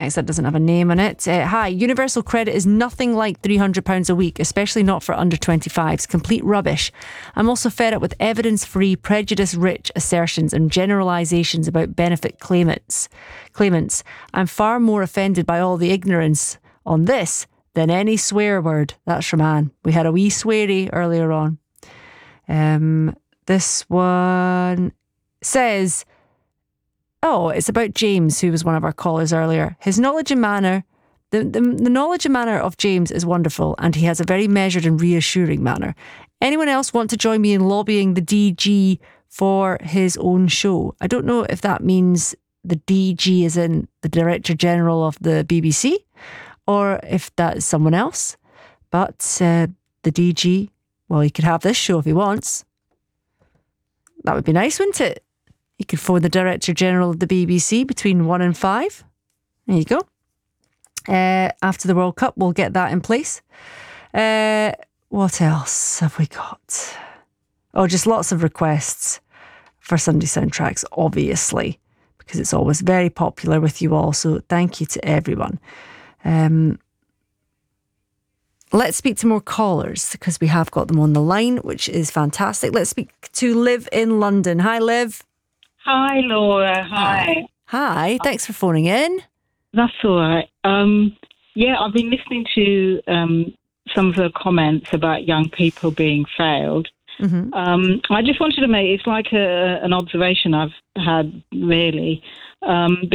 thanks. That doesn't have a name on it. Hi, universal credit is nothing like £300 a week, especially not for under 25s. Complete rubbish. I'm also fed up with evidence-free, prejudice-rich assertions and generalisations about benefit claimants. I'm far more offended by all the ignorance on this than any swear word. That's from Anne. We had a wee sweary earlier on. This one says, it's about James, who was one of our callers earlier. His knowledge and manner, the knowledge and manner of James is wonderful, and he has a very measured and reassuring manner. Anyone else want to join me in lobbying the DG for his own show? I don't know if that means the DG is in the Director General of the BBC, or if that is someone else. But the DG, well, he could have this show if he wants. That would be nice, wouldn't it? You could phone the Director General of the BBC between 1 and 5. There you go. After the World Cup, we'll get that in place. What else have we got? Oh, just lots of requests for Sunday soundtracks, obviously, because it's always very popular with you all. So thank you to everyone. Let's speak to more callers because we have got them on the line, which is fantastic. Let's speak to Liv in London. Hi, Liv. Hi, Laura. Hi. Hi. Thanks for phoning in. That's all right. I've been listening to some of the comments about young people being failed. Mm-hmm. I just wanted to make, it's like an observation I've had, really.